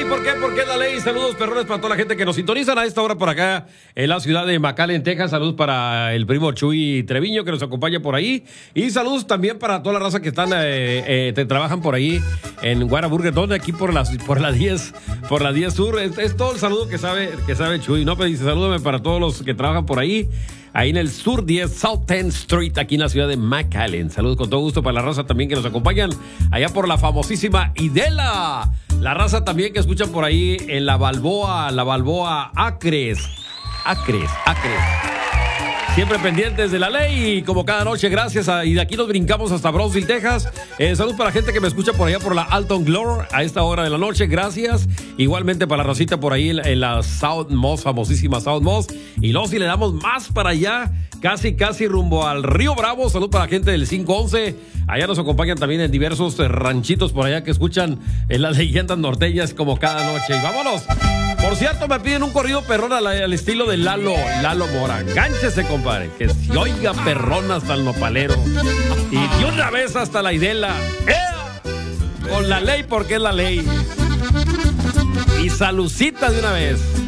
¿Por qué? Porque es la ley. Saludos, perrones, para toda la gente que nos sintonizan a esta hora por acá en la ciudad de McAllen, Texas. Saludos para el primo Chuy Treviño que nos acompaña por ahí. Y saludos también para toda la raza que están trabajan por ahí en Whataburger, donde aquí por la 10 Sur. Es todo el saludo que sabe Chuy, ¿no? Pero dice, salúdame para todos los que trabajan por ahí en el Sur 10, South 10th Street, aquí en la ciudad de McAllen. Saludos con todo gusto para la raza también que nos acompañan allá por la famosísima Idela. La raza también que escuchan por ahí en la Balboa Acres. Siempre pendientes de la ley y como cada noche, gracias. Y de aquí nos brincamos hasta Brownsville, Texas. Saludos para la gente que me escucha por allá por la Alton Glory a esta hora de la noche, gracias. Igualmente para la racita por ahí en la South Moss, famosísima South Moss. Y luego si le damos más para allá, casi rumbo al Río Bravo. Salud para la gente del 511. Allá nos acompañan también en diversos ranchitos por allá que escuchan en las leyendas norteñas como cada noche. Y vámonos. Por cierto, me piden un corrido perrón al estilo de Lalo Mora. Gánchese, compadre, que se oiga perrón hasta el nopalero. Y de una vez hasta la Idela. Con la ley porque es la ley. Y salucita de una vez.